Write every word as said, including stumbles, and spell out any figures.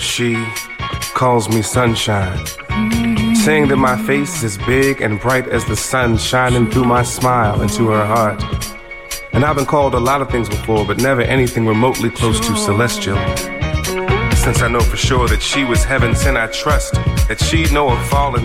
She calls me sunshine, saying that my face is big and bright as the sun shining through my smile into her heart. And I've been called a lot of things before, but never anything remotely close to celestial. Since I know for sure that she was heaven sent, I trust that she'd know a fallen